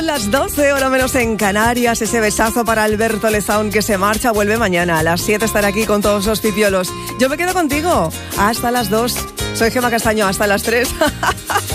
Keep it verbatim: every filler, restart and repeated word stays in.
Las doce, hora menos en Canarias. Ese besazo para Alberto Lezaun, que se marcha, vuelve mañana. A las siete estaré aquí con todos los pipiolos. Yo me quedo contigo hasta las dos. Soy Gemma Castaño, hasta las tres.